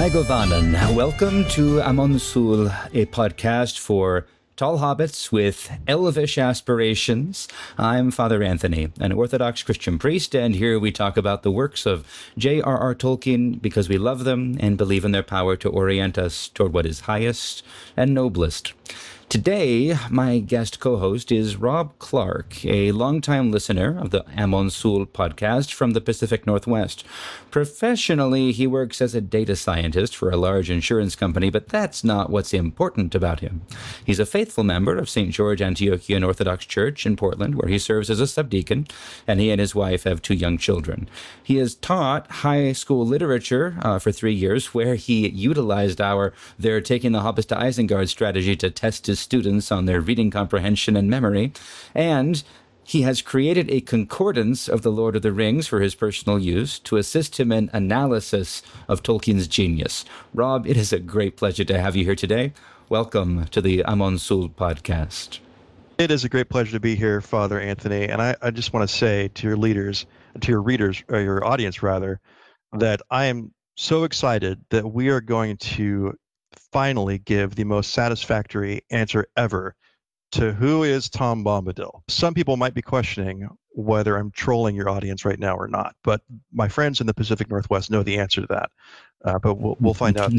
Govanan. Welcome to Amon Sul, a podcast for tall hobbits with elvish aspirations. I'm Father Anthony, an Orthodox Christian priest, and here we talk about the works of J.R.R. Tolkien because we love them and believe in their power to orient us toward what is highest and noblest. Today, my guest co-host is Rob Clark, a longtime listener of the Amon Sul podcast from the Pacific Northwest. Professionally, he works as a data scientist for a large insurance company, but that's not what's important about him. He's a faithful member of St. George Antiochian Orthodox Church in Portland, where he serves as a subdeacon, and he and his wife have 2 young children. He has taught high school literature for 3 years, where he utilized their Taking the Hobbits to Isengard strategy to test his students on their reading comprehension and memory, and he has created a concordance of the Lord of the Rings for his personal use to assist him in analysis of Tolkien's genius. Rob, it is a great pleasure to have you here today. Welcome to the Amon Sul podcast. It is a great pleasure to be here, Father Anthony, and I just want to say to your readers, or your audience rather, that I am so excited that we are going to finally give the most satisfactory answer ever to who is Tom Bombadil. Some people might be questioning whether I'm trolling your audience right now or not, but my friends in the Pacific Northwest know the answer to that. But we'll find out.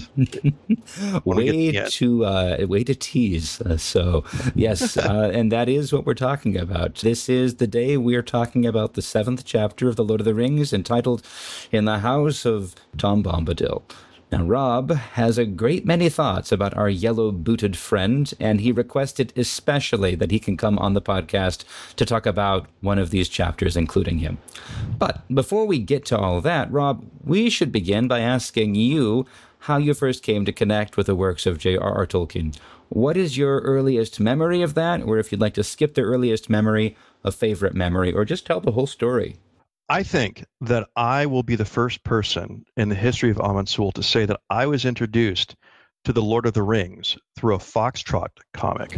Way to tease. So yes, and that is what we're talking about. This is the day we are talking about the 7th chapter of The Lord of the Rings, entitled "In the House of Tom Bombadil." Now, Rob has a great many thoughts about our yellow-booted friend, and he requested especially that he can come on the podcast to talk about one of these chapters, including him. But before we get to all that, Rob, we should begin by asking you how you first came to connect with the works of J.R.R. Tolkien. What is your earliest memory of that? Or if you'd like to skip the earliest memory, a favorite memory, or just tell the whole story. I think that I will be the first person in the history of Amon Sul to say that I was introduced to The Lord of the Rings through a Foxtrot comic.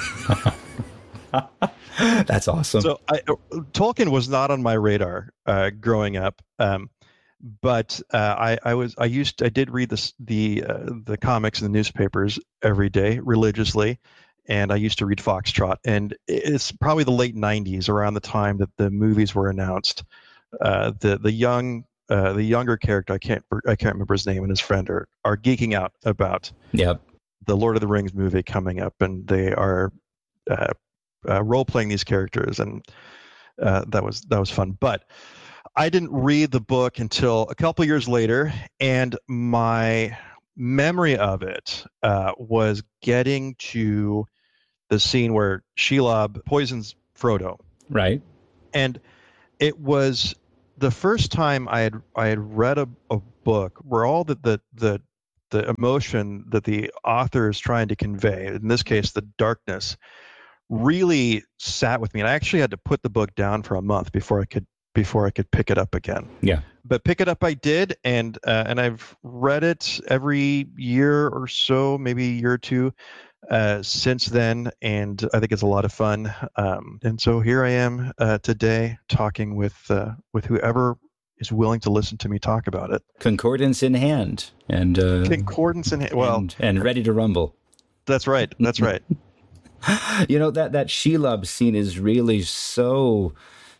That's awesome. So Tolkien was not on my radar growing up, but I did read the comics in the newspapers every day religiously, and I used to read Foxtrot. And it's probably the late '90s, around the time that the movies were announced. The younger character, I can't remember his name, and his friend are geeking out about the Lord of the Rings movie coming up, and they are role playing these characters, and that was fun. But I didn't read the book until a couple years later, and my memory of it was getting to the scene where Shelob poisons Frodo. Right. And it was the first time I had read a book where all the emotion that the author is trying to convey, in this case the darkness, really sat with me. And I actually had to put the book down for a month before I could pick it up again. Yeah. But pick it up I did, and I've read it every year or so, maybe a year or two since then, and I think it's a lot of fun. And so here I am today, talking with whoever is willing to listen to me talk about it. Concordance in hand, and concordance in hand. Well, and ready to rumble. That's right. That's right. You know, that Shelob scene is really so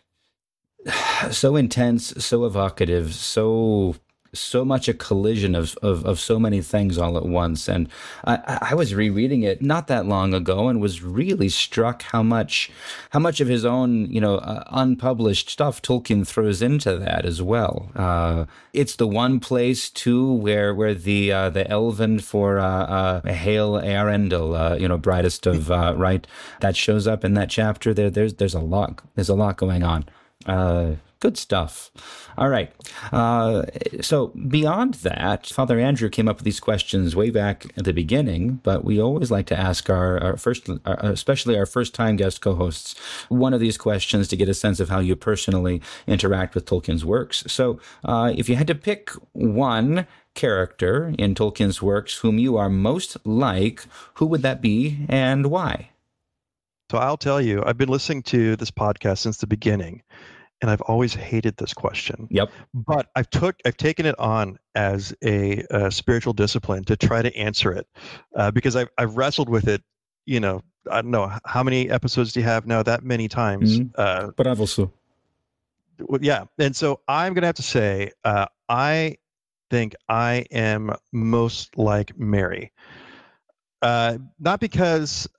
intense, so evocative, so much a collision of so many things all at once. And I was rereading it not that long ago and was really struck how much of his own, unpublished stuff Tolkien throws into that as well. It's the one place too where the Elven for Hail Earendil, brightest of right, that shows up in that chapter. There's a lot going on. Good stuff. All right. So beyond that, Father Andrew came up with these questions way back at the beginning, but we always like to ask especially our first-time guest co-hosts, one of these questions to get a sense of how you personally interact with Tolkien's works. So if you had to pick one character in Tolkien's works whom you are most like, who would that be and why? So I'll tell you, I've been listening to this podcast since the beginning. and I've always hated this question. Yep. But I've taken it on as a spiritual discipline to try to answer it, because I've wrestled with it. I don't know how many episodes do you have now? That many times. Bravo, so. Yeah, and so I'm gonna have to say, I think I am most like Mary. Not because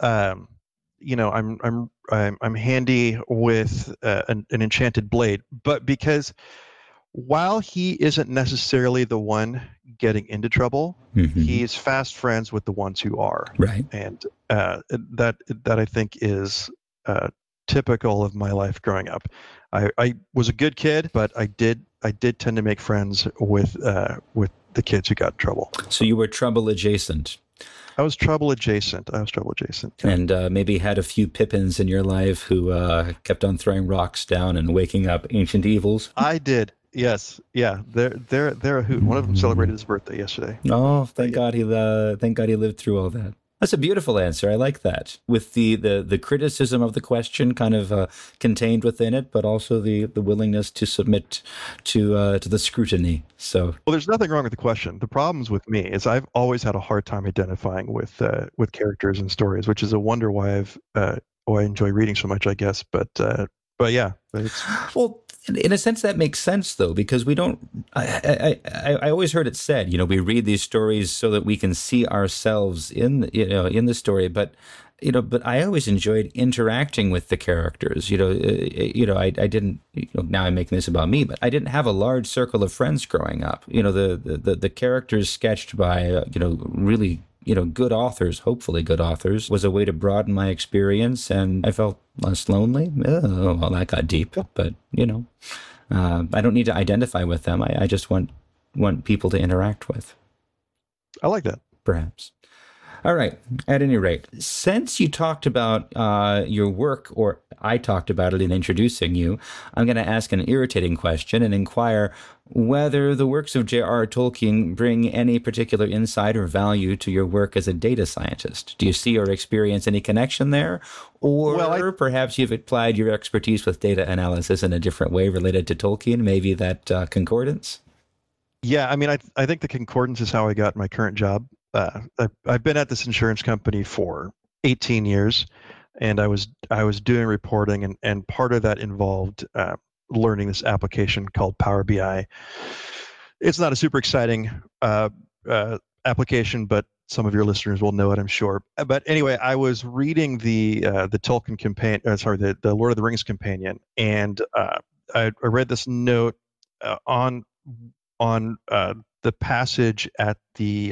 I'm handy with an enchanted blade, but because while he isn't necessarily the one getting into trouble, he's fast friends with the ones who are. Right. And that I think is typical of my life growing up. I was a good kid, but I did tend to make friends with the kids who got in trouble. So you were trouble adjacent. I was trouble adjacent. Yeah. And maybe had a few Pippins in your life who kept on throwing rocks down and waking up ancient evils. I did. Yes. Yeah. They're a hoot. One of them celebrated his birthday yesterday. Oh, thank God he lived through all that. That's a beautiful answer. I like that. With the criticism of the question kind of contained within it, but also the willingness to submit to the scrutiny. So, well, there's nothing wrong with the question. The problems with me is I've always had a hard time identifying with characters and stories, which is a wonder why I enjoy reading so much, I guess. But yeah, well, in a sense, that makes sense, though, because we don't. I always heard it said, we read these stories so that we can see ourselves in the story, but I always enjoyed interacting with the characters. I didn't. Now I'm making this about me, but I didn't have a large circle of friends growing up. The characters sketched by really good authors, hopefully good authors, was a way to broaden my experience, and I felt less lonely. Oh, well, that got deep, but I don't need to identify with them. I just want people to interact with. I like that. Perhaps. All right. At any rate, since you talked about your work, or I talked about it in introducing you, I'm going to ask an irritating question and inquire whether the works of J.R.R. Tolkien bring any particular insight or value to your work as a data scientist. Do you see or experience any connection there? Or perhaps you've applied your expertise with data analysis in a different way related to Tolkien, maybe that concordance? Yeah, I mean, I think the concordance is how I got my current job. I've been at this insurance company for 18 years, and I was doing reporting, and part of that involved learning this application called Power BI. It's not a super exciting application, but some of your listeners will know it, I'm sure. But anyway, I was reading the Tolkien companion, the Lord of the Rings companion, and I read this note on the passage at the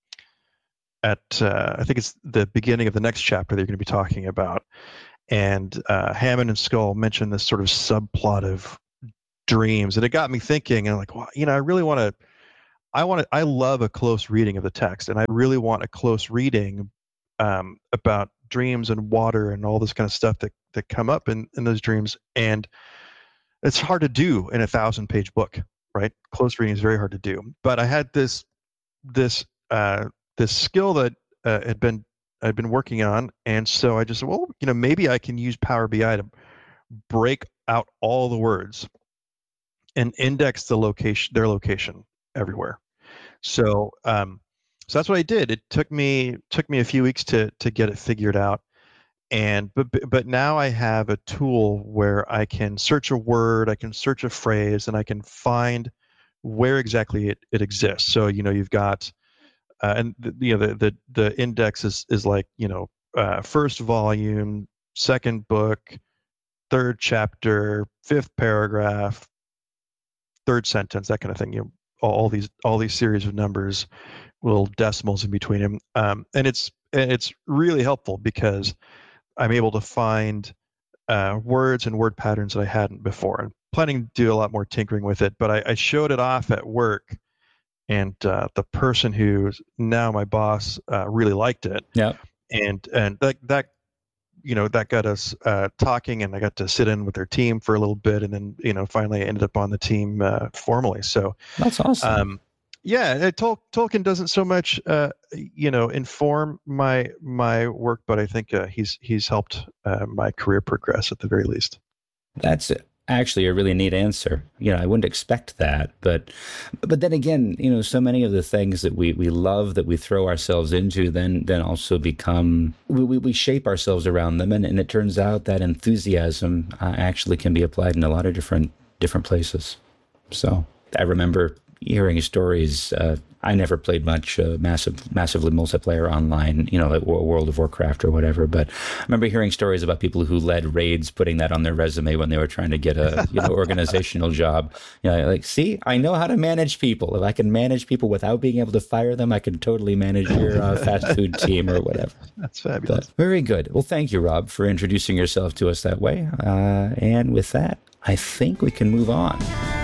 I think it's the beginning of the next chapter that you're going to be talking about. And Hammond and Skull mentioned this sort of subplot of dreams, and it got me thinking. And I'm like, well, I really want to. I love a close reading of the text, and I really want a close reading about dreams and water and all this kind of stuff that come up in those dreams. And it's hard to do in a 1,000-page book, right? Close reading is very hard to do. But I had this skill that I'd been working on, and so I just said, well, maybe I can use Power BI to break out all the words and index their location everywhere. So that's what I did. It took me a few weeks to get it figured out, but now I have a tool where I can search a word, I can search a phrase, and I can find where exactly it exists. So you've got and the index is like first volume, second book, third chapter, fifth paragraph, third sentence, that kind of thing. All these series of numbers, little decimals in between them, and it's really helpful because I'm able to find words and word patterns that I hadn't before. I'm planning to do a lot more tinkering with it, but I showed it off at work. And the person who's now my boss really liked it. Yeah. And that got us talking, and I got to sit in with their team for a little bit, and then finally I ended up on the team formally. So that's awesome. Tolkien doesn't so much inform my work, but I think he's helped my career progress at the very least. That's it. actually a really neat answer. I wouldn't expect that, but then again, so many of the things that we love, that we throw ourselves into, then also become, we shape ourselves around them, and it turns out that enthusiasm actually can be applied in a lot of different places. So I remember hearing stories. I never played much massively multiplayer online, like World of Warcraft or whatever. But I remember hearing stories about people who led raids, putting that on their resume when they were trying to get a organizational job. Like, see, I know how to manage people. If I can manage people without being able to fire them, I can totally manage your fast food team or whatever. That's fabulous. But very good. Well, thank you, Rob, for introducing yourself to us that way. And with that, I think we can move on.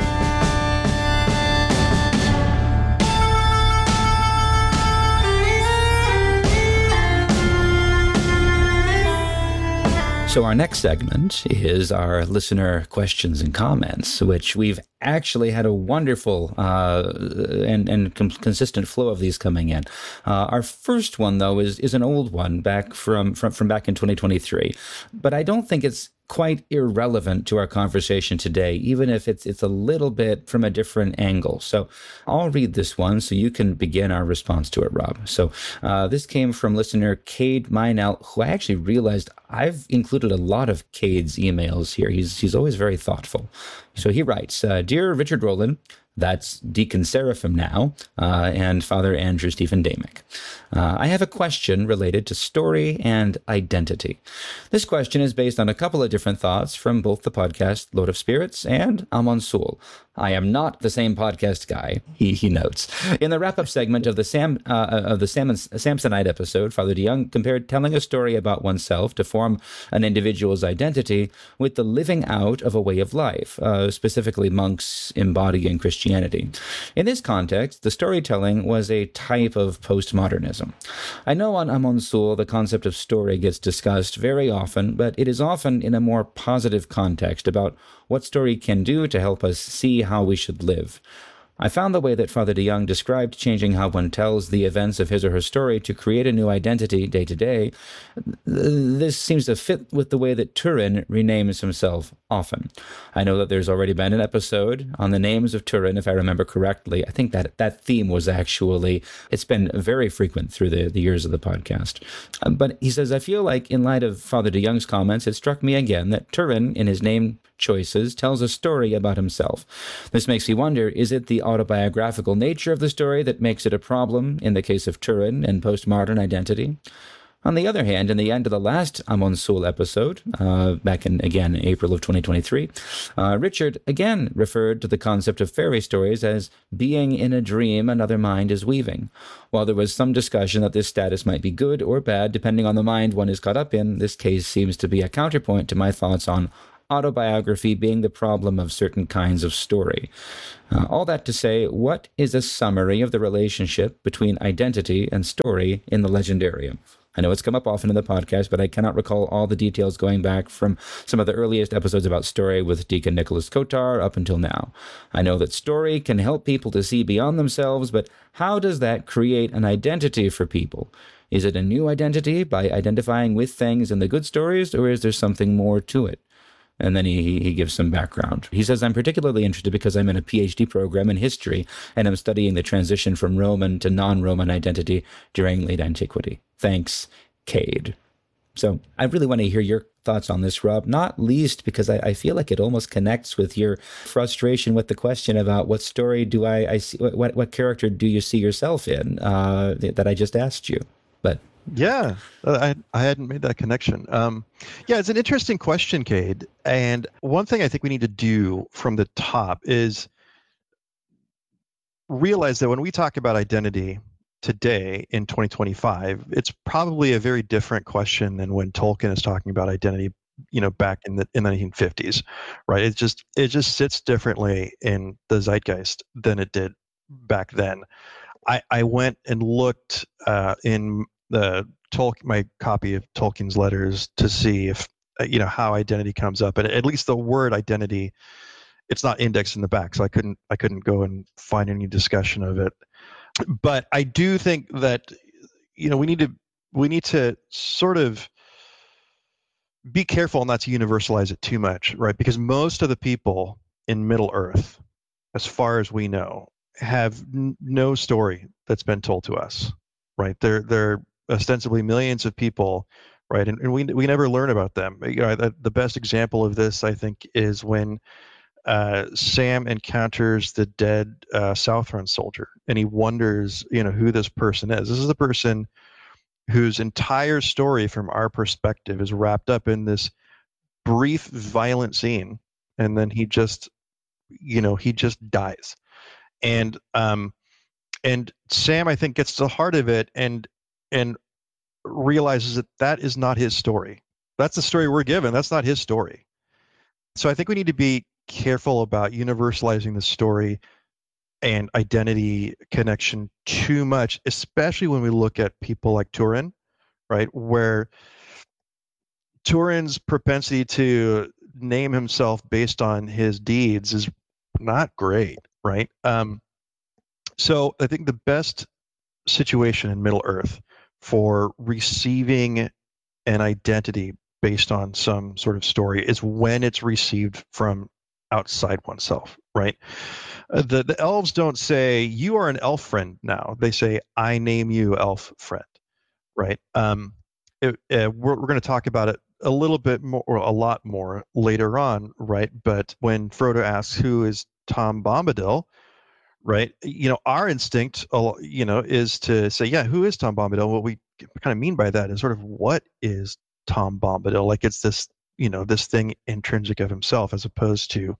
So our next segment is our listener questions and comments, which we've actually had a wonderful and consistent flow of these coming in. Our first one, though, is an old one back from back in 2023, but I don't think it's quite irrelevant to our conversation today, even if it's a little bit from a different angle. So I'll read this one so you can begin our response to it, Rob. So this came from listener Cade Meinel, who I actually realized I've included a lot of Cade's emails here. He's always very thoughtful. So he writes, Dear Richard Rowland, that's Deacon Seraphim now, and Father Andrew Stephen Damick. I have a question related to story and identity. This question is based on a couple of different thoughts from both the podcast Load of Spirits and Amon Sul. I am not the same podcast guy, he notes. In the wrap-up segment of the Samsonite episode, Father DeYoung compared telling a story about oneself to form an individual's identity with the living out of a way of life, specifically monks embodying Christianity. In this context, the storytelling was a type of postmodernism. I know on Amon Sul the concept of story gets discussed very often, but it is often in a more positive context about what story can do to help us see how we should live. I found the way that Father DeYoung described changing how one tells the events of his or her story to create a new identity day to day. This seems to fit with the way that Turin renames himself often. I know that there's already been an episode on the names of Turin, if I remember correctly. I think that theme was actually, it's been very frequent through the years of the podcast. But he says, I feel like in light of Father DeYoung's comments, it struck me again that Turin, in his name choices, tells a story about himself. This makes me wonder, is it the autobiographical nature of the story that makes it a problem in the case of Turin and postmodern identity? On the other hand, in the end of the last Amon Sul episode, back in, again, April of 2023, Richard again referred to the concept of fairy stories as being in a dream another mind is weaving. While there was some discussion that this status might be good or bad depending on the mind one is caught up in, this case seems to be a counterpoint to my thoughts on autobiography being the problem of certain kinds of story. All that to say, what is a summary of the relationship between identity and story in the Legendarium? I know it's come up often in the podcast, but I cannot recall all the details going back from some of the earliest episodes about story with Deacon Nicholas Kotar up until now. I know that story can help people to see beyond themselves, but how does that create an identity for people? Is it a new identity by identifying with things in the good stories, or is there something more to it? And then he gives some background. He says, I'm particularly interested because I'm in a PhD program in history, and I'm studying the transition from Roman to non-Roman identity during late antiquity. Thanks, Cade. So I really want to hear your thoughts on this, Rob, not least because I feel like it almost connects with your frustration with the question about what story do I see, what character do you see yourself in that I just asked you. But yeah, I hadn't made that connection. Yeah, it's an interesting question, Cade. And one thing I think we need to do from the top is realize that when we talk about identity today in 2025, it's probably a very different question than when Tolkien is talking about identity, back in the 1950s, right? It just sits differently in the zeitgeist than it did back then. I went and looked in my copy of Tolkien's letters to see if how identity comes up, and at least the word identity, it's not indexed in the back, so I couldn't go and find any discussion of it. But I do think that we need to sort of be careful not to universalize it too much, right? Because most of the people in Middle Earth, as far as we know, have no story that's been told to us, right? They're ostensibly millions of people, right? And we never learn about them. The best example of this, I think, is when Sam encounters the dead Southrun soldier, and he wonders, who this person is. This is the person whose entire story, from our perspective, is wrapped up in this brief, violent scene, and then he just dies. And Sam, I think, gets to the heart of it and realizes that that is not his story. That's the story we're given. That's not his story. So I think we need to be careful about universalizing the story and identity connection too much, especially when we look at people like Turin, right? Where Turin's propensity to name himself based on his deeds is not great, right? So I think the best situation in Middle Earth for receiving an identity based on some sort of story is when it's received from outside oneself, right? The elves don't say, you are an elf friend now. They say, I name you elf friend, right? We're going to talk about it a little bit more, or a lot more later on, right? But when Frodo asks, who is Tom Bombadil, right? Our instinct, is to say, yeah, who is Tom Bombadil? What we kind of mean by that is sort of, what is Tom Bombadil? Like, it's this, this thing intrinsic of himself, as opposed to,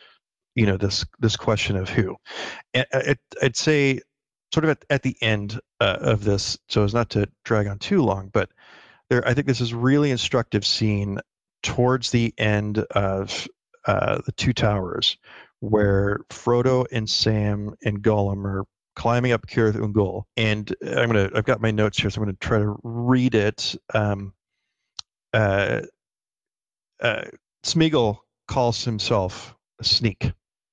this question of who. And I'd say, sort of at the end of this, so as not to drag on too long, but I think this is really instructive scene towards the end of the Two Towers, where Frodo and Sam and Gollum are climbing up Cirith Ungol, and I've got my notes here, so I'm gonna try to read it. Smeagol calls himself a sneak,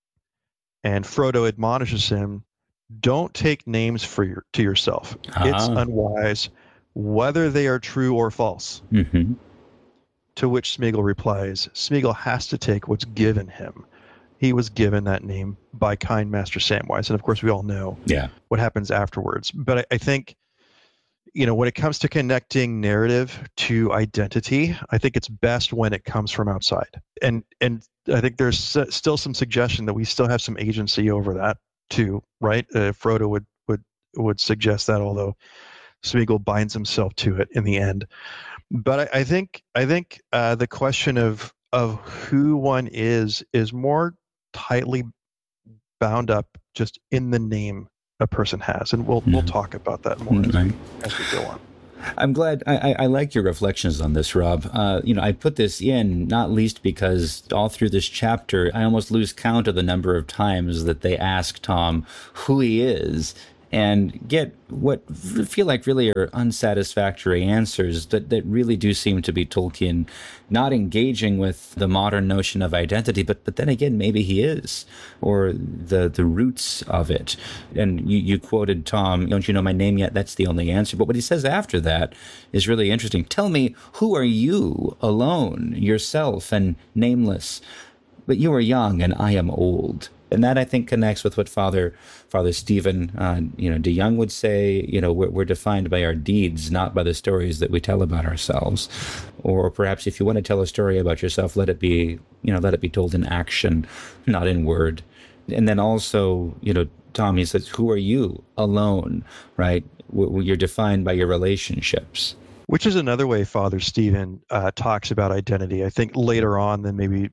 and Frodo admonishes him, "Don't take names to yourself. It's unwise, whether they are true or false." Mm-hmm. To which Smeagol replies, Smeagol has to take what's given him. He was given that name by kind Master Samwise, and of course we all know what happens afterwards. But I think, when it comes to connecting narrative to identity, I think it's best when it comes from outside. And I think there's still some suggestion that we still have some agency over that too, right? Frodo would suggest that, although Smeagol binds himself to it in the end. But I think the question of who one is more tightly bound up just in the name a person has, and we'll talk about that more as we go on. I'm glad. I like your reflections on this, Rob. I put this in not least because all through this chapter, I almost lose count of the number of times that they ask Tom who he is, and get what feel like really are unsatisfactory answers that really do seem to be Tolkien not engaging with the modern notion of identity, but then again, maybe he is, or the roots of it. And you quoted Tom, "Don't you know my name yet?" That's the only answer. But what he says after that is really interesting. "Tell me, who are you, alone, yourself and nameless? But you are young and I am old." And that, I think, connects with what Father Stephen, DeYoung would say. We're defined by our deeds, not by the stories that we tell about ourselves. Or perhaps, if you want to tell a story about yourself, let it be told in action, not in word. And then also, Tom, he says, "Who are you, alone?" Right? You're defined by your relationships. Which is another way Father Stephen talks about identity. I think later on, than maybe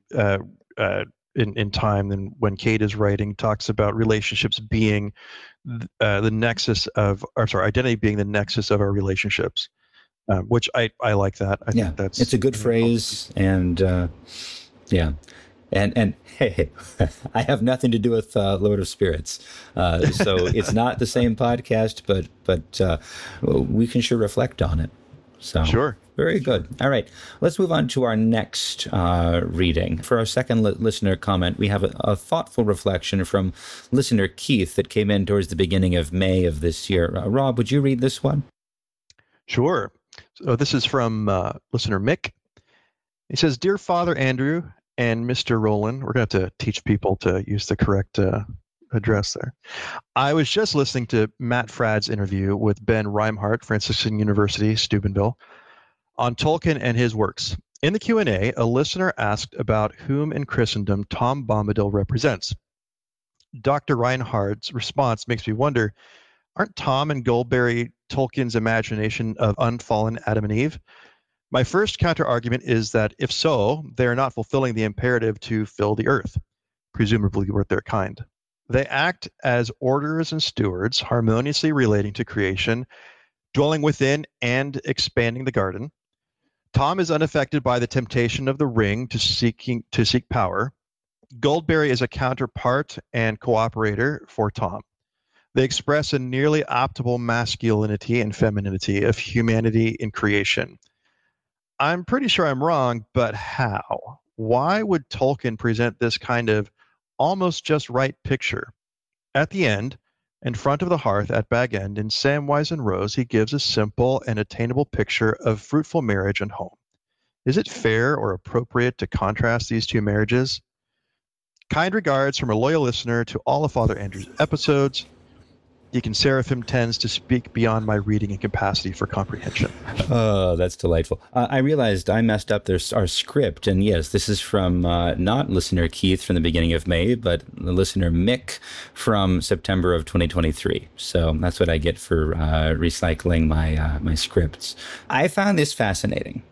in time than when Kate is writing, talks about relationships being the nexus of, identity being the nexus of our relationships, which I like that. I think it's a good phrase, and and hey, I have nothing to do with Lord of Spirits, so it's not the same podcast, but we can sure reflect on it. So sure. Very good. All right. Let's move on to our next reading. For our second listener comment, we have a thoughtful reflection from listener Keith that came in towards the beginning of May of this year. Rob, would you read this one? Sure. So this is from listener Mick. He says, "Dear Father Andrew and Mr. Rowland," we're going to have to teach people to use the correct address there. "I was just listening to Matt Fradd's interview with Ben Rimehart, Franciscan University, Steubenville, on Tolkien and his works. In the Q&A, a listener asked about whom in Christendom Tom Bombadil represents. Dr. Reinhardt's response makes me wonder, aren't Tom and Goldberry Tolkien's imagination of unfallen Adam and Eve? My first counter-argument is that if so, they are not fulfilling the imperative to fill the earth, presumably with their kind. They act as orderers and stewards, harmoniously relating to creation, dwelling within and expanding the garden. Tom is unaffected by the temptation of the ring to seek power. Goldberry is a counterpart and cooperator for Tom. They express a nearly optimal masculinity and femininity of humanity in creation. I'm pretty sure I'm wrong, but how? Why would Tolkien present this kind of almost just right picture? At the end, in front of the hearth at Bag End in Samwise and Rose, he gives a simple and attainable picture of fruitful marriage and home. Is it fair or appropriate to contrast these two marriages? Kind regards from a loyal listener to all of Father Andrew's episodes. Deacon Seraphim tends to speak beyond my reading and capacity for comprehension." Oh, that's delightful. I realized I messed up our script. And yes, this is from not listener Keith from the beginning of May, but the listener Mick from September of 2023. So that's what I get for recycling my scripts. I found this fascinating.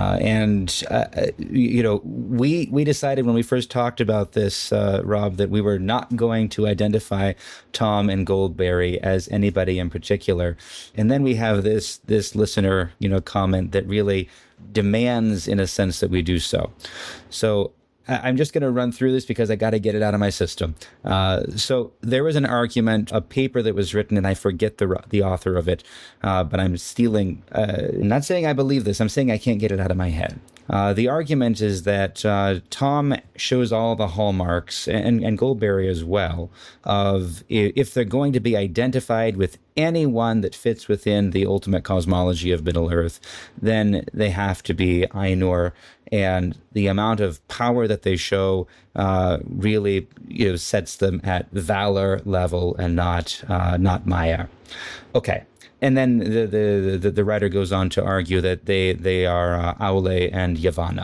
We decided when we first talked about this, Rob, that we were not going to identify Tom and Goldberry as anybody in particular. And then we have this listener, comment that really demands, in a sense, that we do so. So I'm just going to run through this because I got to get it out of my system. So there was an argument, a paper that was written, and I forget the author of it, but I'm stealing. I'm not saying I believe this. I'm saying I can't get it out of my head. The argument is that Tom shows all the hallmarks, and Goldberry as well, of if they're going to be identified with anyone that fits within the ultimate cosmology of Middle-earth, then they have to be Ainur, and the amount of power that they show really sets them at Valar level and not Maiar. Okay. And then the writer goes on to argue that they are Aule and Yavanna.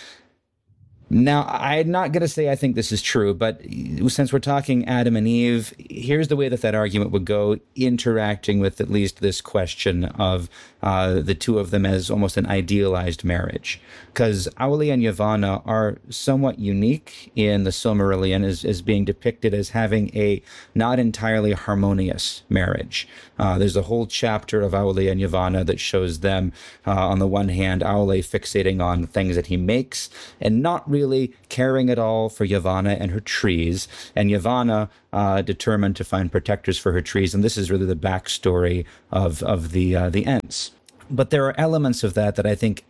Now, I'm not going to say I think this is true, but since we're talking Adam and Eve, here's the way that argument would go, interacting with at least this question of the two of them as almost an idealized marriage. Because Aule and Yavanna are somewhat unique in the Silmarillion as being depicted as having a not entirely harmonious marriage. There's a whole chapter of Aule and Yavanna that shows them, on the one hand, Aule fixating on things that he makes and not really caring at all for Yavanna and her trees, and Yavanna determined to find protectors for her trees. And this is really the backstory of the Ents. But there are elements of that I think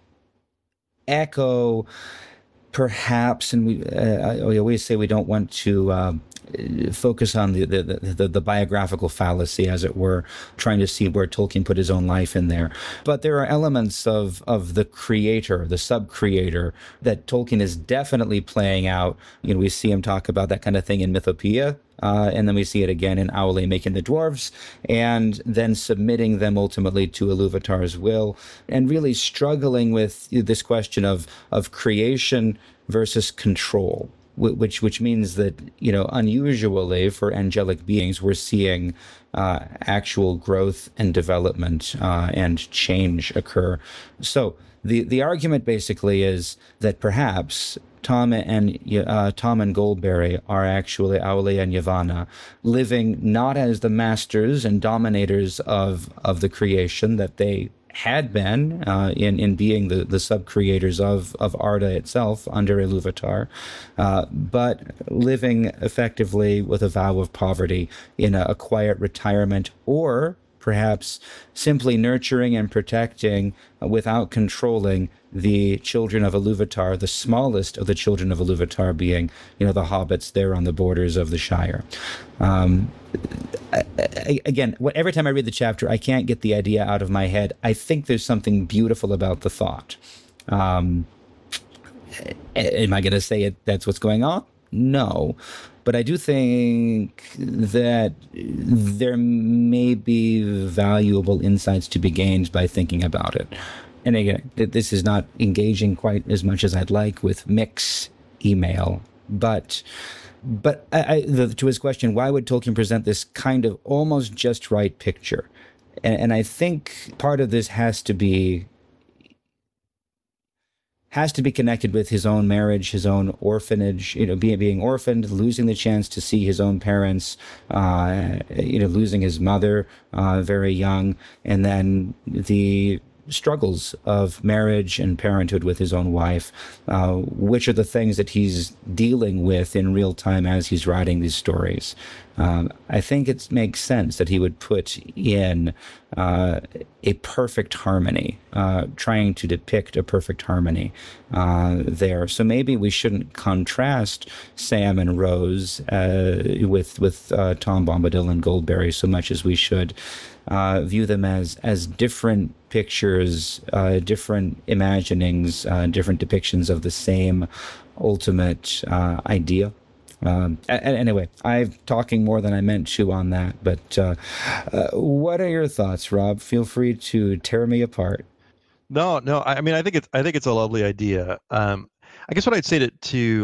echo, perhaps, and we always say we don't want to focus on the biographical fallacy, as it were, trying to see where Tolkien put his own life in there. But there are elements of the creator, the sub-creator, that Tolkien is definitely playing out. We see him talk about that kind of thing in Mythopoeia, and then we see it again in Aule making the dwarves, and then submitting them ultimately to Iluvatar's will, and really struggling with this question of creation versus control. Which means that, unusually for angelic beings, we're seeing actual growth and development and change occur. So the argument basically is that perhaps Tom and Goldberry are actually Aule and Yavanna, living not as the masters and dominators of the creation that they had been in being the sub-creators of Arda itself under Iluvatar, but living effectively with a vow of poverty in a quiet retirement, or perhaps simply nurturing and protecting without controlling the children of Iluvatar, the smallest of the children of Iluvatar being, the hobbits there on the borders of the Shire. Again, every time I read the chapter, I can't get the idea out of my head. I think there's something beautiful about the thought. Am I going to say that's what's going on? No. But I do think that there may be valuable insights to be gained by thinking about it. And again, this is not engaging quite as much as I'd like with Mick's email, but to his question, why would Tolkien present this kind of almost just right picture? And I think part of this has to be connected with his own marriage, his own orphanage, being orphaned, losing the chance to see his own parents, losing his mother very young, and then the struggles of marriage and parenthood with his own wife, which are the things that he's dealing with in real time as he's writing these stories. I think it makes sense that he would put in a perfect harmony, trying to depict a perfect harmony there. So maybe we shouldn't contrast Sam and Rose with Tom Bombadil and Goldberry so much as we should view them as different pictures, different imaginings, different depictions of the same ultimate idea. Anyway, I'm talking more than I meant to on that, but what are your thoughts, Rob? Feel free to tear me apart. No. I mean, I think it's a lovely idea. I guess what I'd say to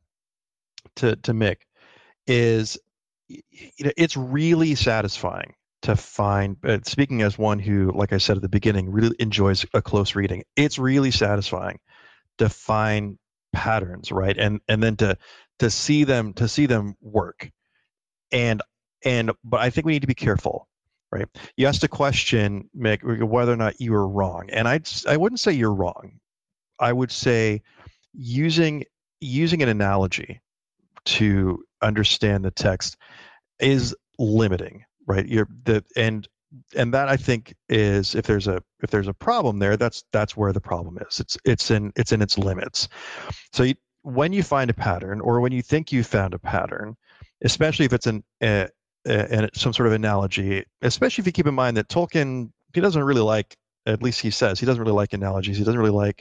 Mick is, it's really satisfying to find. Speaking as one who, like I said at the beginning, really enjoys a close reading, it's really satisfying to find patterns, right? And then to see them work. But I think we need to be careful, right? You asked a question, Mick, whether or not you were wrong, and I wouldn't say you're wrong. I would say using an analogy to understand the text is limiting, right? And that, I think, is, if there's a problem there, that's where the problem is. It's in its limits. So when you find a pattern, or when you think you found a pattern, especially if it's some sort of analogy, especially if you keep in mind that Tolkien, he doesn't really like, at least he says, he doesn't really like analogies. He doesn't really like,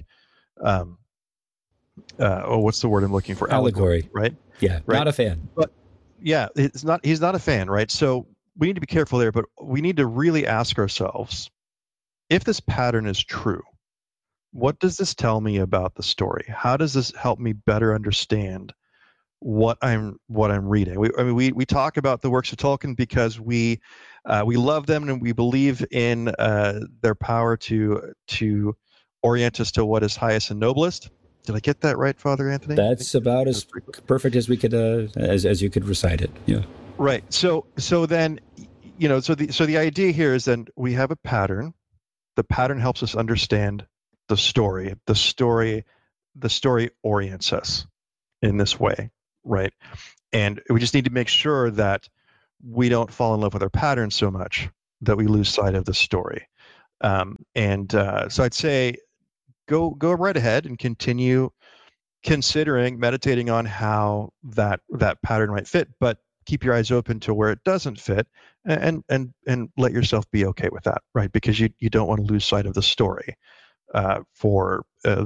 what's the word I'm looking for? Allegory. Right? Yeah, right? Not a fan. But yeah, he's not a fan, right? So we need to be careful there, but we need to really ask ourselves, if this pattern is true, what does this tell me about the story? How does this help me better understand what I'm reading? We talk about the works of Tolkien because we love them, and we believe in their power to orient us to what is highest and noblest. Did I get that right, Father Anthony? That's about as perfect as we could, as you could recite it. Yeah. Right. So then, so the idea here is, then we have a pattern. The pattern helps us understand the story. The story orients us in this way, right? And we just need to make sure that we don't fall in love with our pattern so much that we lose sight of the story. So I'd say go right ahead and continue considering, meditating on how that pattern might fit, but keep your eyes open to where it doesn't fit, and let yourself be okay with that, right? Because you don't want to lose sight of the story for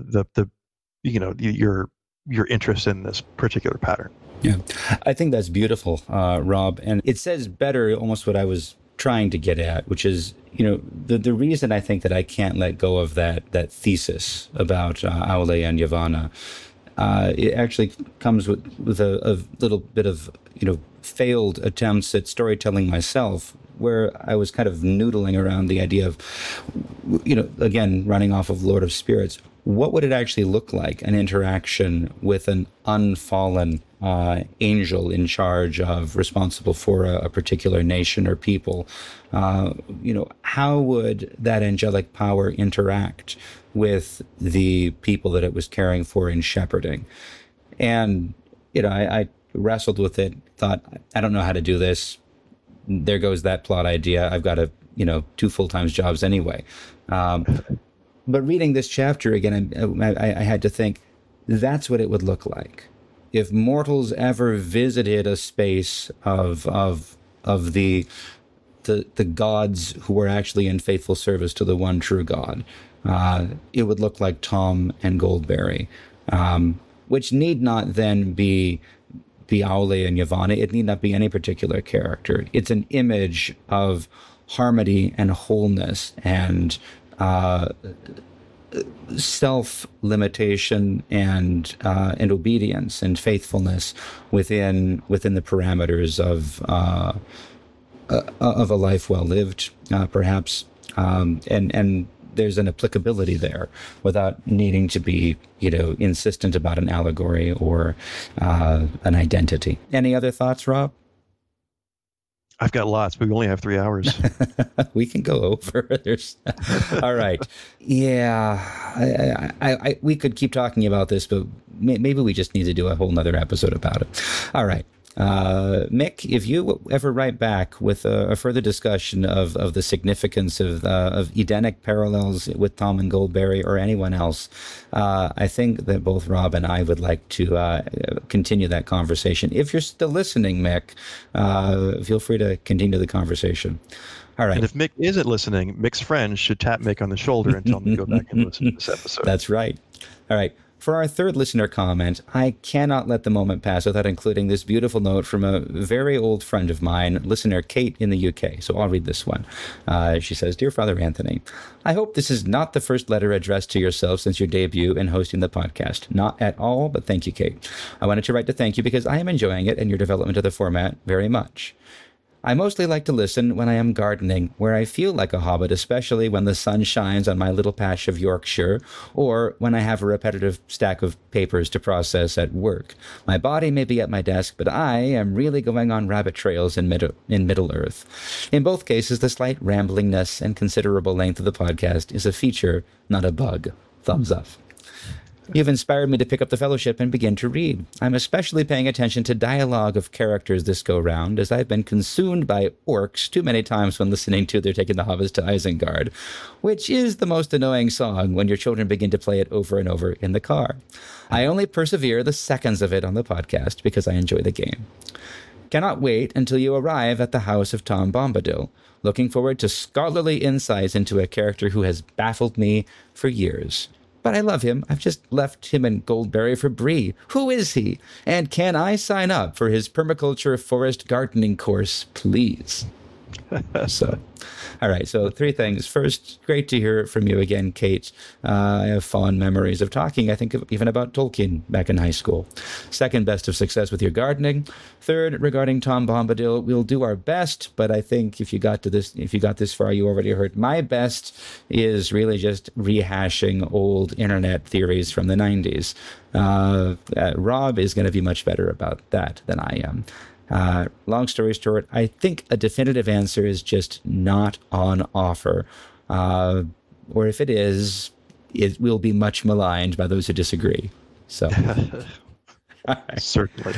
your interest in this particular pattern. Yeah, I think that's beautiful, Rob, and it says better almost what I was trying to get at, which is, the reason I think that I can't let go of that thesis about Aule and Yavanna. It actually comes with a little bit of failed attempts at storytelling myself, where I was kind of noodling around the idea of, again, running off of Lord of Spirits. What would it actually look like, an interaction with an unfallen angel in charge of, responsible for a particular nation or people? How would that angelic power interact with the people that it was caring for in shepherding? And, I wrestled with it, thought, I don't know how to do this. There goes that plot idea. I've got 2 full-time jobs anyway. But reading this chapter again, I had to think, that's what it would look like if mortals ever visited a space of the gods who were actually in faithful service to the one true God. It would look like Tom and Goldberry. which need not then be Aule and Yavanna. It need not be any particular character. It's an image of harmony and wholeness and self-limitation and obedience and faithfulness within the parameters of a life well lived, perhaps, and there's an applicability there without needing to be, insistent about an allegory or an identity. Any other thoughts, Rob? I've got lots, but we only have 3 hours. We can go over. All right. Yeah, we could keep talking about this, but maybe we just need to do a whole nother episode about it. All right. Mick, if you ever write back with a further discussion of the significance of Edenic parallels with Tom and Goldberry or anyone else, I think that both Rob and I would like to continue that conversation. If you're still listening, Mick, feel free to continue the conversation. All right. And if Mick isn't listening, Mick's friends should tap Mick on the shoulder and tell him to go back and listen to this episode. That's right. All right. For our third listener comment, I cannot let the moment pass without including this beautiful note from a very old friend of mine, listener Kate in the UK. So I'll read this one. She says, "Dear Father Anthony, I hope this is not the first letter addressed to yourself since your debut in hosting the podcast. Not at all, but thank you, Kate. I wanted to write to thank you because I am enjoying it and your development of the format very much. I mostly like to listen when I am gardening, where I feel like a hobbit, especially when the sun shines on my little patch of Yorkshire, or when I have a repetitive stack of papers to process at work. My body may be at my desk, but I am really going on rabbit trails in Middle-earth. In both cases, the slight ramblingness and considerable length of the podcast is a feature, not a bug. Thumbs up. You've inspired me to pick up the Fellowship and begin to read. I'm especially paying attention to dialogue of characters this go-round, as I've been consumed by orcs too many times when listening to They're Taking the Hobbits to Isengard, which is the most annoying song when your children begin to play it over and over in the car. I only persevere the seconds of it on the podcast because I enjoy the game. Cannot wait until you arrive at the house of Tom Bombadil. Looking forward to scholarly insights into a character who has baffled me for years. But I love him. I've just left him and Goldberry for Bree. Who is he? And can I sign up for his permaculture forest gardening course, please?" So, all right. So 3 things. First, great to hear from you again, Kate. I have fond memories of talking, I think, even about Tolkien back in high school. Second, best of success with your gardening. Third, regarding Tom Bombadil, we'll do our best, but I think if you got this far, you already heard my best is really just rehashing old internet theories from the 90s. Rob is going to be much better about that than I am. Long story short, I think a definitive answer is just not on offer. Or if it is, it will be much maligned by those who disagree. So, Certainly.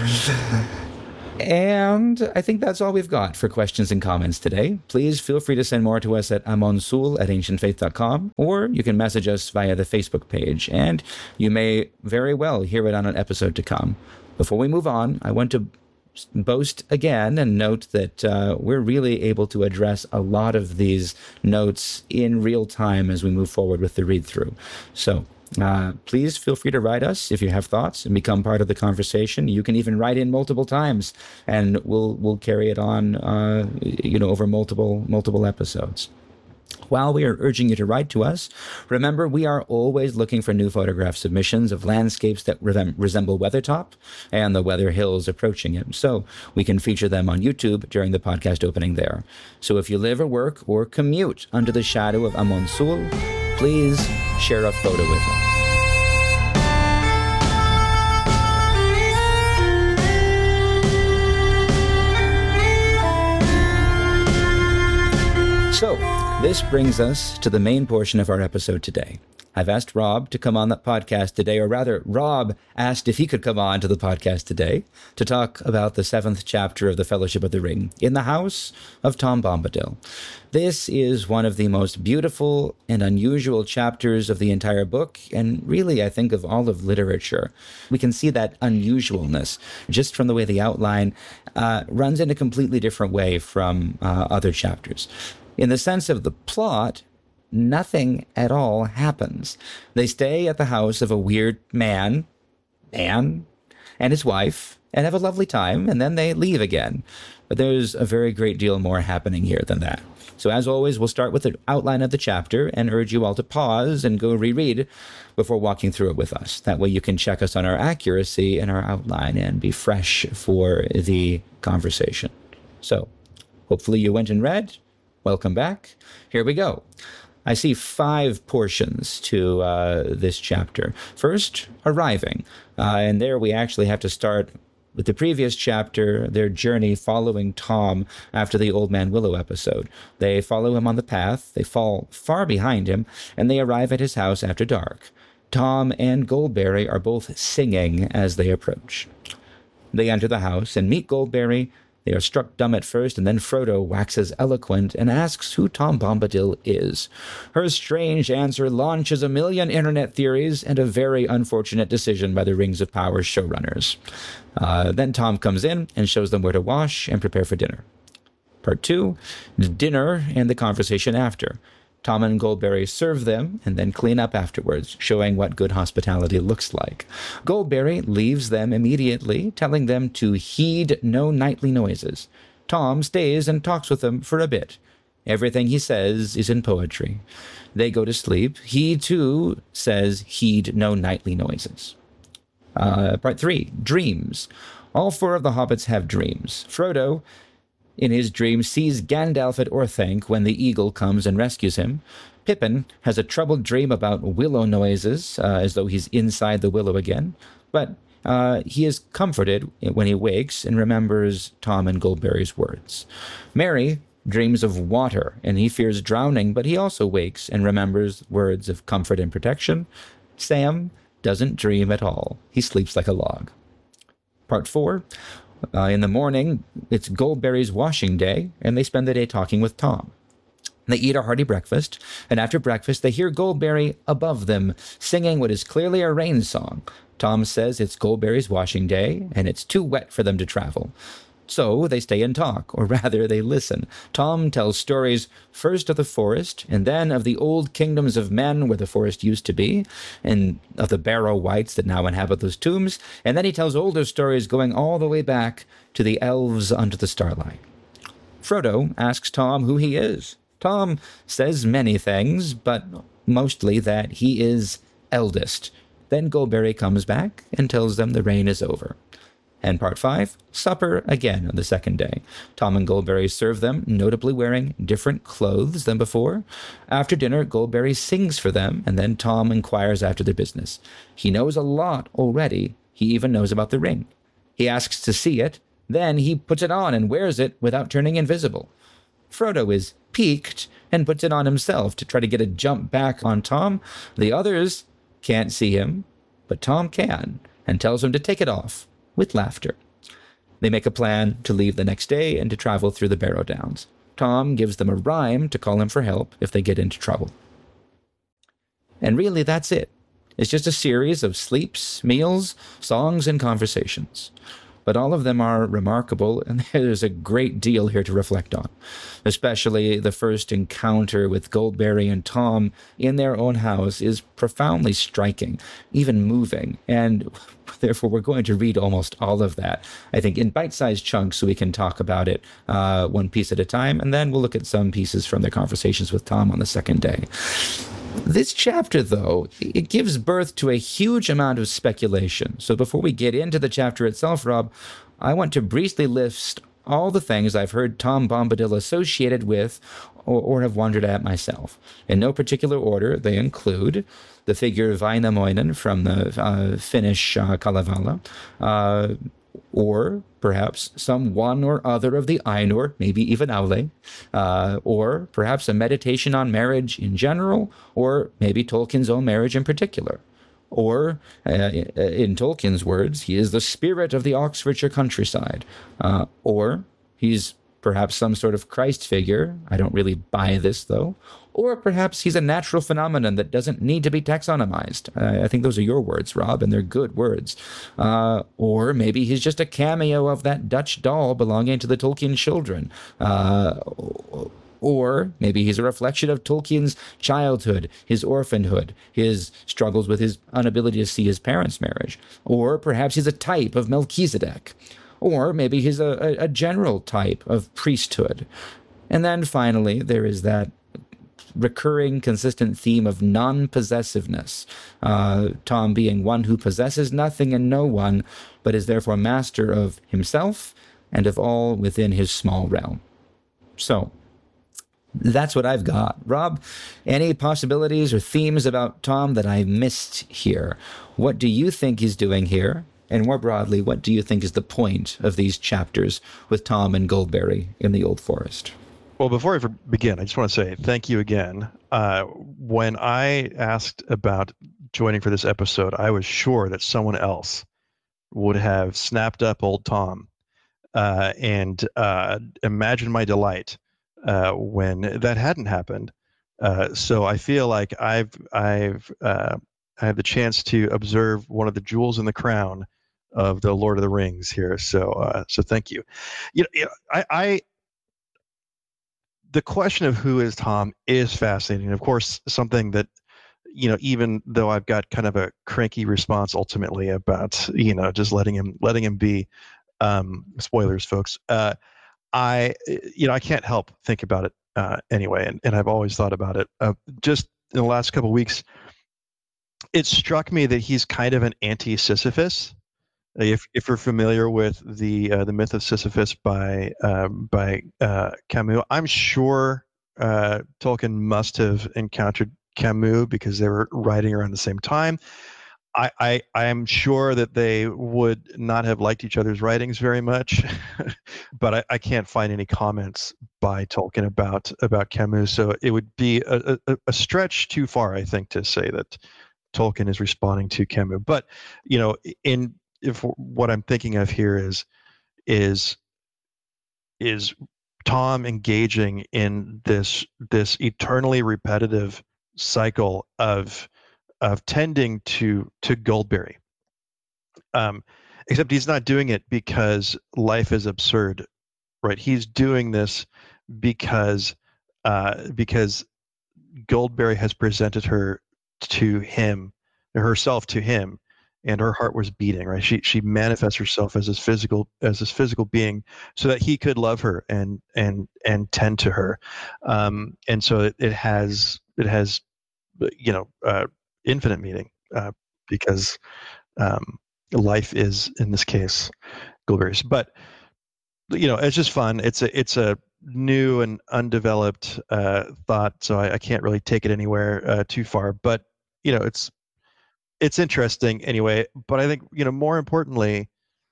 And I think that's all we've got for questions and comments today. Please feel free to send more to us at amonsul@ancientfaith.com, or you can message us via the Facebook page, and you may very well hear it on an episode to come. Before we move on, I want to boast again and note that we're really able to address a lot of these notes in real time as we move forward with the read-through. So please feel free to write us if you have thoughts and become part of the conversation. You can even write in multiple times, and we'll carry it on over multiple episodes. While we are urging you to write to us, remember we are always looking for new photograph submissions of landscapes that resemble Weathertop and the Weather Hills approaching it, so we can feature them on YouTube during the podcast opening there. So if you live or work or commute under the shadow of Amon Sul, please share a photo with us. So, this brings us to the main portion of our episode today. I've asked Rob to come on the podcast today, or rather, Rob asked if he could come on to the podcast today to talk about the 7th chapter of the Fellowship of the Ring, in the house of Tom Bombadil. This is one of the most beautiful and unusual chapters of the entire book, and really, I think, of all of literature. We can see that unusualness just from the way the outline runs in a completely different way from other chapters. In the sense of the plot, nothing at all happens. They stay at the house of a weird man Anne and his wife and have a lovely time, and then they leave again. But there's a very great deal more happening here than that. So as always, we'll start with the outline of the chapter and urge you all to pause and go reread before walking through it with us. That way you can check us on our accuracy and our outline and be fresh for the conversation. So hopefully you went and read. Welcome back. Here we go. I see 5 portions to this chapter. First, arriving. And there we actually have to start with the previous chapter, their journey following Tom after the Old Man Willow episode. They follow him on the path, they fall far behind him, and they arrive at his house after dark. Tom and Goldberry are both singing as they approach. They enter the house and meet Goldberry. They are struck dumb at first, and then Frodo waxes eloquent and asks who Tom Bombadil is. Her strange answer launches a million internet theories and a very unfortunate decision by the Rings of Power showrunners. Then Tom comes in and shows them where to wash and prepare for dinner. Part 2, dinner and the conversation after. Tom and Goldberry serve them and then clean up afterwards, showing what good hospitality looks like. Goldberry leaves them immediately, telling them to heed no nightly noises. Tom stays and talks with them for a bit. Everything he says is in poetry. They go to sleep. He, too, says heed no nightly noises. Part 3, dreams. All 4 of the hobbits have dreams. Frodo, in his dream, sees Gandalf at Orthanc when the eagle comes and rescues him. Pippin has a troubled dream about willow noises, as though he's inside the willow again. But he is comforted when he wakes and remembers Tom and Goldberry's words. Merry dreams of water, and he fears drowning, but he also wakes and remembers words of comfort and protection. Sam doesn't dream at all. He sleeps like a log. Part 4. In the morning, it's Goldberry's washing day, and they spend the day talking with Tom. They eat a hearty breakfast, and after breakfast, they hear Goldberry above them, singing what is clearly a rain song. Tom says it's Goldberry's washing day, and it's too wet for them to travel. So they stay and talk, or rather they listen. Tom tells stories first of the forest, and then of the old kingdoms of men where the forest used to be, and of the Barrow Wights that now inhabit those tombs, and then he tells older stories going all the way back to the elves under the starlight. Frodo asks Tom who he is. Tom says many things, but mostly that he is eldest. Then Goldberry comes back and tells them the rain is over. And part 5, supper again on the second day. Tom and Goldberry serve them, notably wearing different clothes than before. After dinner, Goldberry sings for them, and then Tom inquires after their business. He knows a lot already. He even knows about the ring. He asks to see it. Then he puts it on and wears it without turning invisible. Frodo is piqued and puts it on himself to try to get a jump back on Tom. The others can't see him, but Tom can, and tells him to take it off. With laughter. They make a plan to leave the next day and to travel through the Barrow Downs. Tom gives them a rhyme to call him for help if they get into trouble. And really, that's it. It's just a series of sleeps, meals, songs, and conversations. But all of them are remarkable, and there's a great deal here to reflect on, especially the first encounter with Goldberry and Tom in their own house is profoundly striking, even moving, and therefore we're going to read almost all of that, I think, in bite-sized chunks so we can talk about it one piece at a time, and then we'll look at some pieces from their conversations with Tom on the second day. This chapter, though, it gives birth to a huge amount of speculation. So before we get into the chapter itself, Rob, I want to briefly list all the things I've heard Tom Bombadil associated with or have wondered at myself. In no particular order, they include the figure Vainamoinen from the Finnish Kalevala, or perhaps some one or other of the Ainur, maybe even Aule, or perhaps a meditation on marriage in general, or maybe Tolkien's own marriage in particular. Or, in Tolkien's words, he is the spirit of the Oxfordshire countryside. Or he's perhaps some sort of Christ figure. I don't really buy this, though. Or perhaps he's a natural phenomenon that doesn't need to be taxonomized. I think those are your words, Rob, and they're good words. Or maybe he's just a cameo of that Dutch doll belonging to the Tolkien children. Or maybe he's a reflection of Tolkien's childhood, his orphanhood, his struggles with his inability to see his parents' marriage. Or perhaps he's a type of Melchizedek. Or maybe he's a general type of priesthood. And then finally, there is that recurring, consistent theme of non-possessiveness. Tom being one who possesses nothing and no one, but is therefore master of himself and of all within his small realm. So, that's what I've got. Rob, any possibilities or themes about Tom that I missed here? What do you think he's doing here? And more broadly, what do you think is the point of these chapters with Tom and Goldberry in the Old Forest? Well, before I begin, I just want to say thank you again. When I asked about joining for this episode, I was sure that someone else would have snapped up old Tom, and imagine my delight when that hadn't happened. So I feel like I have the chance to observe one of the jewels in the crown of the Lord of the Rings here. So thank you. The question of who is Tom is fascinating. Of course, something that, even though I've got kind of a cranky response ultimately about, just letting him be, spoilers, folks. I can't help think about it anyway, and I've always thought about it. Just in the last couple of weeks, it struck me that he's kind of an anti-Sisyphus. If you're familiar with the myth of Sisyphus by Camus, I'm sure Tolkien must have encountered Camus because they were writing around the same time. I am sure that they would not have liked each other's writings very much, but I can't find any comments by Tolkien about Camus. So it would be a stretch too far, I think, to say that Tolkien is responding to Camus. But if what I'm thinking of here is Tom engaging in this eternally repetitive cycle of tending to Goldberry, except he's not doing it because life is absurd, right? He's doing this because Goldberry has presented herself to him, and her heart was beating, right? She manifests herself as this physical being so that he could love her and tend to her, and so it has infinite meaning, because life is, in this case, Goldberry's. But it's just fun. It's a new and undeveloped thought, so I can't really take it anywhere too far. But it's interesting anyway. But I think more importantly,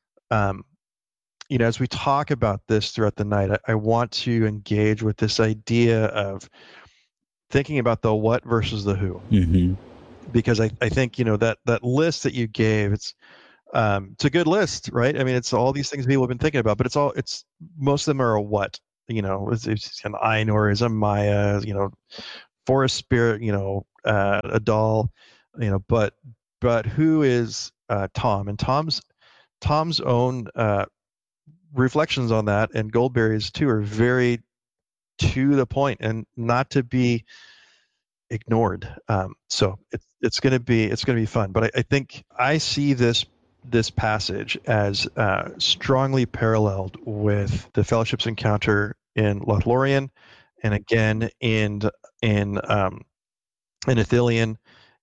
as we talk about this throughout the night, I want to engage with this idea of thinking about the what versus the who. Mm-hmm. Because I think that list that you gave, it's a good list, right? I mean, it's all these things people have been thinking about, but it's most of them are a what. It's an Ainur, is a Maya, forest spirit, a doll, but who is Tom? And Tom's own reflections on that, and Goldberry's too, are very to the point and not to be ignored. So it's going to be fun. But I think I see this passage as strongly paralleled with the Fellowship's encounter in Lothlorien, and again in Ithilien,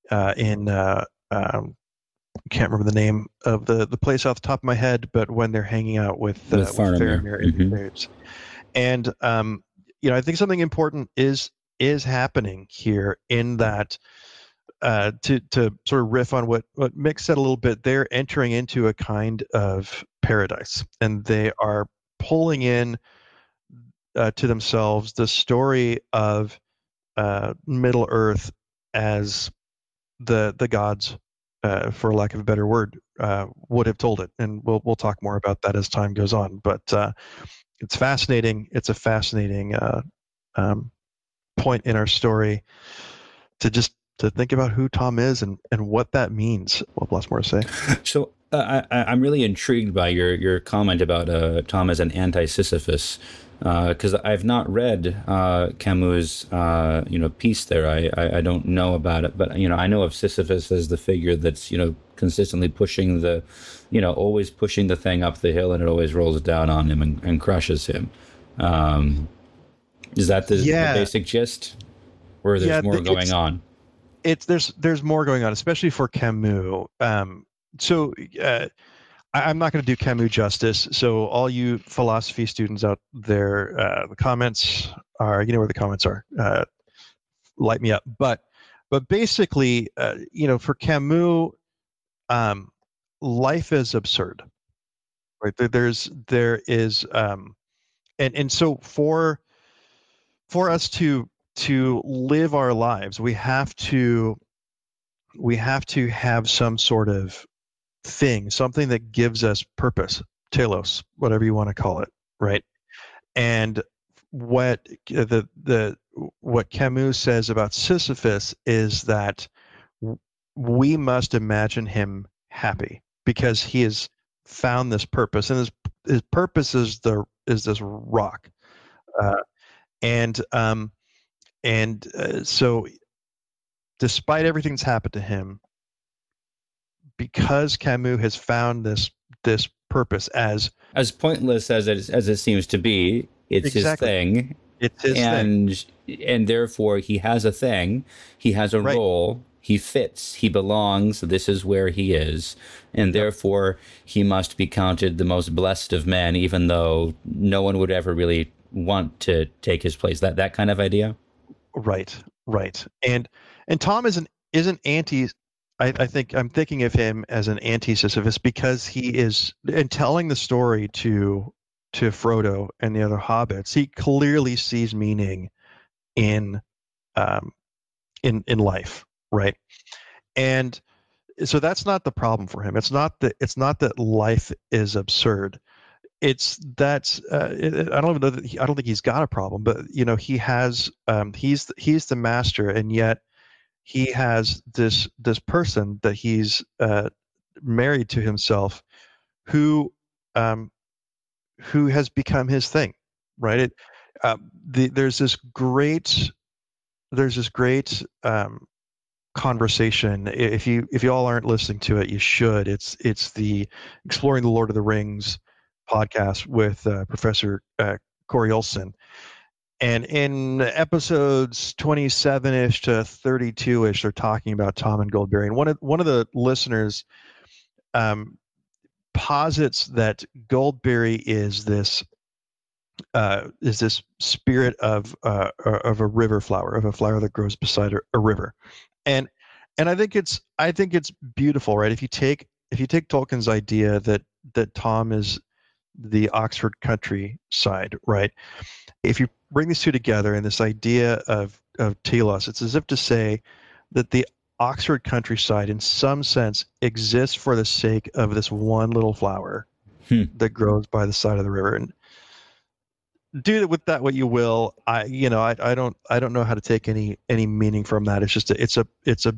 can't remember the name of the place off the top of my head, but when they're hanging out with Faramir in the graves. And I think something important is happening here, in that to sort of riff on what Mick said a little bit, they're entering into a kind of paradise, and they are pulling in to themselves the story of Middle Earth as the gods, for lack of a better word, would have told it. And we'll talk more about that as time goes on. But it's fascinating. It's a fascinating point in our story to think about who Tom is and what that means. We'll have lots more to say. So I'm really intrigued by your comment about Tom as an anti-Sisyphus. because I've not read Camus' piece there. I don't know about it, but I know of Sisyphus as the figure that's consistently pushing always pushing the thing up the hill, and it always rolls down on him and crushes him. Um, is that the Yeah, basic gist, or there's yeah. more going on? It's there's more going on, especially for Camus. So I'm not going to do Camus justice. So all you philosophy students out there, the comments are, you know where the comments are. Light me up. But basically, for Camus, um, life is absurd, right? There is, and so for us to live our lives, we have to have some sort of thing, something that gives us purpose, telos, whatever you want to call it, right? And what what Camus says about Sisyphus is that we must imagine him happy because he has found this purpose, and his purpose is this rock, uh, and so despite everything that's happened to him, because Camus has found this purpose As pointless as it seems to be, it's his exactly thing, it's his thing, and therefore he has a thing, he has a right? role, he fits, he belongs. This is where he is, and Yep. therefore he must be counted the most blessed of men, even though no one would ever really want to take his place. That kind of idea. Right, right. And Tom is an anti. I think I'm thinking of him as an anti-Sisyphus because he is in telling the story to Frodo and the other hobbits. He clearly sees meaning in um, in life, right? And so that's not the problem for him. It's not that life is absurd. It's that I don't even know that I don't think he's got a problem, but he has he's the master, and yet he has this person that he's married to himself, who um, who has become his thing, right? There's this great conversation. If you all aren't listening to it, you should. It's the Exploring the Lord of the Rings podcast with Professor Corey Olson. And in episodes 27-ish to 32-ish, they're talking about Tom and Goldberry. And one of the listeners um, posits that Goldberry is this spirit of a river flower, of a flower that grows beside a river. And I think it's beautiful, right? If you take Tolkien's idea that Tom is the Oxford countryside, right? If you bring these two together and this idea of telos, it's as if to say that the Oxford countryside, in some sense, exists for the sake of this one little flower Hmm. that grows by the side of the river. And do with that what you will. I don't know how to take any meaning from that. It's just it's a